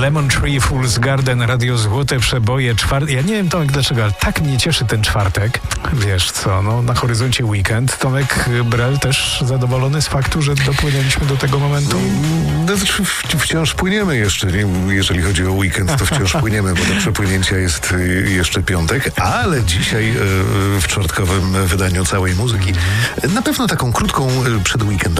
Lemon Tree, Fool's Garden, Radio Złote Przeboje, Ja nie wiem, Tomek, dlaczego, ale tak mnie cieszy ten czwartek. Wiesz co, na horyzoncie weekend. Tomek Brel też zadowolony z faktu, że dopłynęliśmy do tego momentu? Wciąż płyniemy jeszcze. Jeżeli chodzi o weekend, to wciąż płyniemy, bo do przepłynięcia jest jeszcze piątek, ale dzisiaj w czwartkowym wydaniu całej muzyki na pewno taką krótką przedweekendową